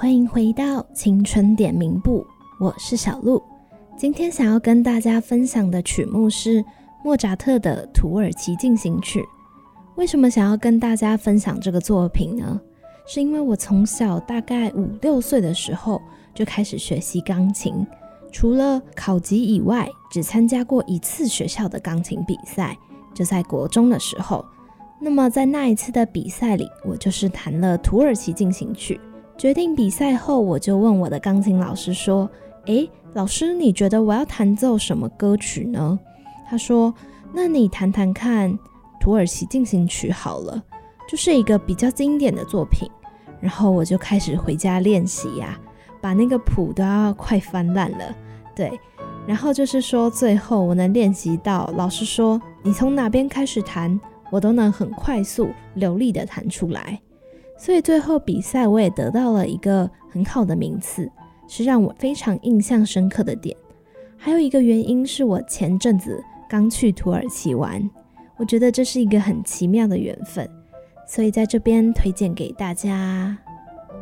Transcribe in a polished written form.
欢迎回到青春点名部，我是小鹿。今天想要跟大家分享的曲目是莫扎特的土耳其进行曲。为什么想要跟大家分享这个作品呢？是因为我从小大概5-6岁的时候就开始学习钢琴，除了考级以外，只参加过1次学校的钢琴比赛，就在国中的时候。那么在那一次的比赛里，我就是弹了土耳其进行曲。决定比赛后，我就问我的钢琴老师说，老师，你觉得我要弹奏什么歌曲呢？他说，那你弹弹看土耳其进行曲好了，就是一个比较经典的作品。然后我就开始回家练习呀，把那个谱都要快翻烂了。对，然后就是说最后我能练习到老师说你从哪边开始弹，我都能很快速流利的弹出来。所以最后比赛我也得到了一个很好的名次，是让我非常印象深刻的点。还有一个原因是我前阵子刚去土耳其玩，我觉得这是一个很奇妙的缘分，所以在这边推荐给大家。